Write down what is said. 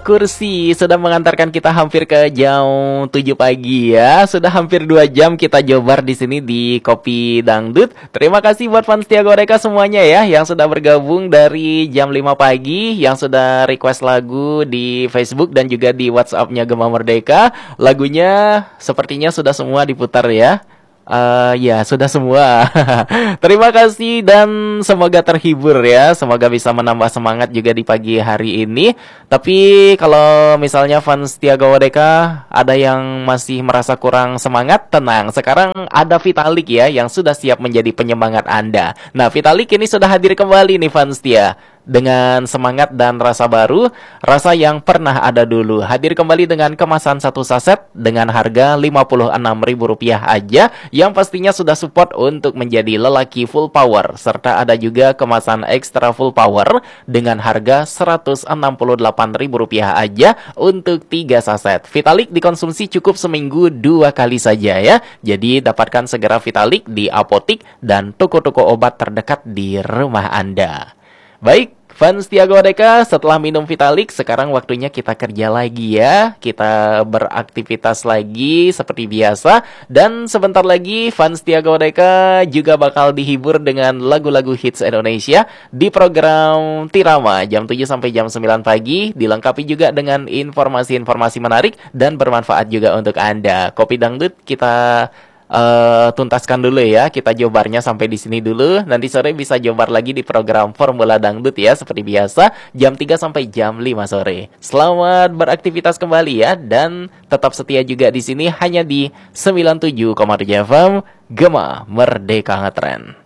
Kursi sudah mengantarkan kita hampir ke jam 7 pagi ya. Sudah hampir 2 jam kita jobar di sini di Kopi Dangdut. Terima kasih buat fans Tiago Deka semuanya ya yang sudah bergabung dari jam 5 pagi, yang sudah request lagu di Facebook dan juga di WhatsApp-nya Gema Merdeka. Lagunya sepertinya sudah semua diputar ya. Ya, sudah semua. Terima kasih dan semoga terhibur ya. Semoga bisa menambah semangat juga di pagi hari ini. Tapi kalau misalnya fans Tiago Deka ada yang masih merasa kurang semangat, tenang. Sekarang ada Vitalik ya yang sudah siap menjadi penyemangat Anda. Nah, Vitalik ini sudah hadir kembali nih fans Tia. Dengan semangat dan rasa baru, rasa yang pernah ada dulu. Hadir kembali dengan kemasan 1 saset dengan harga Rp56.000 aja, yang pastinya sudah support untuk menjadi lelaki full power. Serta ada juga kemasan extra full power dengan harga Rp168.000 aja untuk 3 saset. Vitalik dikonsumsi cukup seminggu 2 kali saja ya. Jadi dapatkan segera Vitalik di apotik dan toko-toko obat terdekat di rumah Anda. Baik, fans Tiago Deka, setelah minum Vitalik, sekarang waktunya kita kerja lagi ya. Kita beraktivitas lagi seperti biasa. Dan sebentar lagi fans Tiago Deka juga bakal dihibur dengan lagu-lagu hits Indonesia di program Tirama jam 7 sampai jam 9 pagi. Dilengkapi juga dengan informasi-informasi menarik dan bermanfaat juga untuk Anda. Kopi Dangdut kita tuntaskan dulu ya. Kita jobarnya sampai di sini dulu. Nanti sore bisa jobar lagi di program Formula Dangdut ya, seperti biasa jam 3 sampai jam 5 sore. Selamat beraktivitas kembali ya, dan tetap setia juga di sini hanya di 97,7 FM Gema Merdeka Ngetren.